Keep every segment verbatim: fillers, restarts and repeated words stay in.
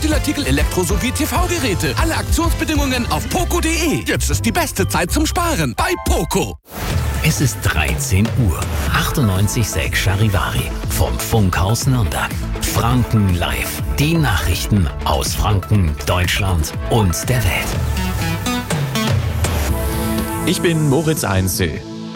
Spielartikel, Elektro- sowie T V-Geräte. Alle Aktionsbedingungen auf poco punkt de. Jetzt ist die beste Zeit zum Sparen bei Poco. Es ist dreizehn Uhr. achtundneunzig Komma sechs Charivari vom Funkhaus Nürnberg. Franken live. Die Nachrichten aus Franken, Deutschland und der Welt. Ich bin Moritz Einzel.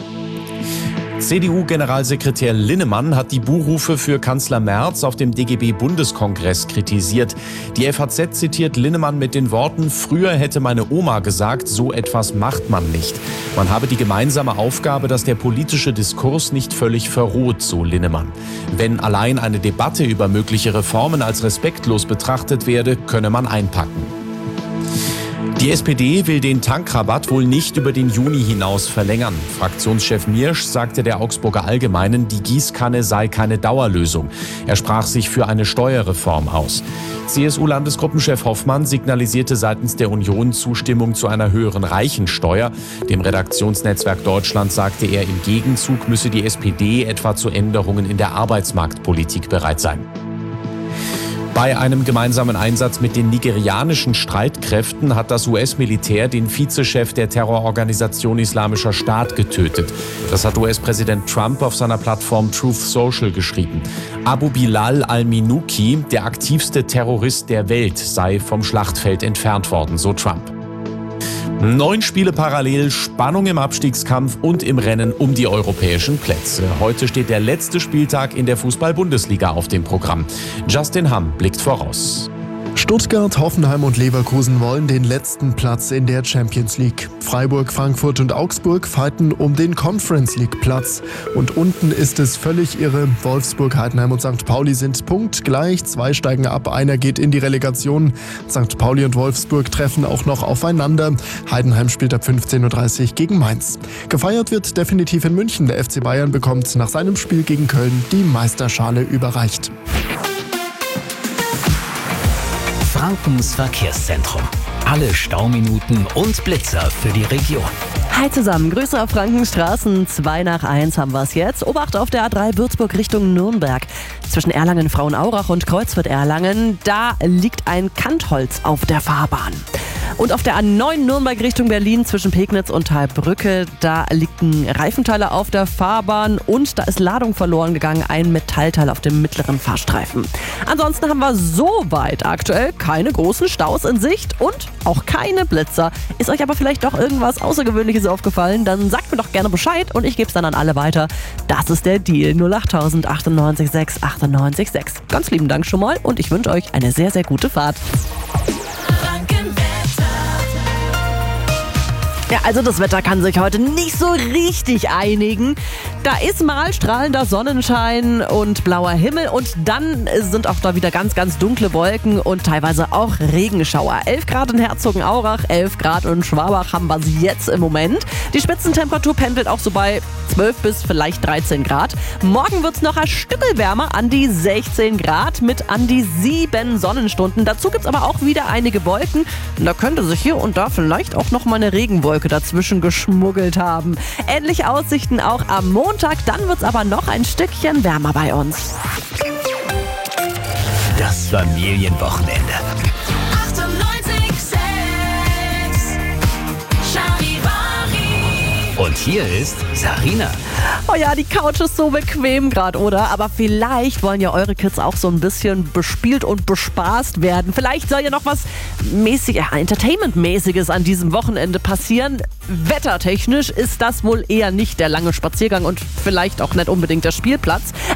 C D U-Generalsekretär Linnemann hat die Buhrufe für Kanzler Merz auf dem D G B-Bundeskongress kritisiert. Die F A Z zitiert Linnemann mit den Worten: Früher hätte meine Oma gesagt, so etwas macht man nicht. Man habe die gemeinsame Aufgabe, dass der politische Diskurs nicht völlig verroht, so Linnemann. Wenn allein eine Debatte über mögliche Reformen als respektlos betrachtet werde, könne man einpacken. Die S P D will den Tankrabatt wohl nicht über den Juni hinaus verlängern. Fraktionschef Miersch sagte der Augsburger Allgemeinen, die Gießkanne sei keine Dauerlösung. Er sprach sich für eine Steuerreform aus. C S U-Landesgruppenchef Hoffmann signalisierte seitens der Union Zustimmung zu einer höheren Reichensteuer. Dem Redaktionsnetzwerk Deutschland sagte er, im Gegenzug müsse die S P D etwa zu Änderungen in der Arbeitsmarktpolitik bereit sein. Bei einem gemeinsamen Einsatz mit den nigerianischen Streitkräften hat das U S-Militär den Vizechef der Terrororganisation Islamischer Staat getötet. Das hat U S-Präsident Trump auf seiner Plattform Truth Social geschrieben. Abu Bilal al-Minuki, der aktivste Terrorist der Welt, sei vom Schlachtfeld entfernt worden, so Trump. Neun Spiele parallel, Spannung im Abstiegskampf und im Rennen um die europäischen Plätze. Heute steht der letzte Spieltag in der Fußball-Bundesliga auf dem Programm. Justin Hamm blickt voraus. Stuttgart, Hoffenheim und Leverkusen wollen den letzten Platz in der Champions League. Freiburg, Frankfurt und Augsburg fighten um den Conference League Platz. Und unten ist es völlig irre. Wolfsburg, Heidenheim und Sankt Pauli sind punktgleich. Zwei steigen ab, einer geht in die Relegation. Sankt Pauli und Wolfsburg treffen auch noch aufeinander. Heidenheim spielt ab fünfzehn Uhr dreißig gegen Mainz. Gefeiert wird definitiv in München. Der F C Bayern bekommt nach seinem Spiel gegen Köln die Meisterschale überreicht. Frankens Verkehrszentrum. Alle Stauminuten und Blitzer für die Region. Hi zusammen, Grüße auf Frankenstraßen. zwei nach eins haben wir es jetzt. Obacht auf der A drei Würzburg Richtung Nürnberg. Zwischen Erlangen-Frauenaurach und Kreuzfurt-Erlangen, da liegt ein Kantholz auf der Fahrbahn. Und auf der A neun Nürnberg Richtung Berlin zwischen Pegnitz und Thalbrücke, da liegen Reifenteile auf der Fahrbahn und da ist Ladung verloren gegangen, ein Metallteil auf dem mittleren Fahrstreifen. Ansonsten haben wir soweit aktuell keine großen Staus in Sicht und auch keine Blitzer. Ist euch aber vielleicht doch irgendwas Außergewöhnliches aufgefallen, dann sagt mir doch gerne Bescheid und ich gebe es dann an alle weiter. Das ist der Deal null acht achtundneunzig sechs achtundneunzig sechs. Ganz lieben Dank schon mal und ich wünsche euch eine sehr, sehr gute Fahrt. Ja, also das Wetter kann sich heute nicht so richtig einigen. Da ist mal strahlender Sonnenschein und blauer Himmel und dann sind auch da wieder ganz, ganz dunkle Wolken und teilweise auch Regenschauer. elf Grad in Herzogenaurach, elf Grad in Schwabach haben wir sie jetzt im Moment. Die Spitzentemperatur pendelt auch so bei zwölf bis vielleicht dreizehn Grad. Morgen wird es noch ein Stückel wärmer, an die sechzehn Grad mit an die sieben Sonnenstunden. Dazu gibt es aber auch wieder einige Wolken. Da könnte sich hier und da vielleicht auch noch mal eine Regenwolke dazwischen geschmuggelt haben. Ähnliche Aussichten auch am Montag, dann wird es aber noch ein Stückchen wärmer bei uns. Das Familienwochenende. achtundneunzig Komma sechs Charivari. Und hier ist Sarina. Oh ja, die Couch ist so bequem gerade, oder? Aber vielleicht wollen ja eure Kids auch so ein bisschen bespielt und bespaßt werden. Vielleicht soll ja noch was mäßig, ja, Entertainment-mäßiges an diesem Wochenende passieren. Wettertechnisch ist das wohl eher nicht der lange Spaziergang und vielleicht auch nicht unbedingt der Spielplatz.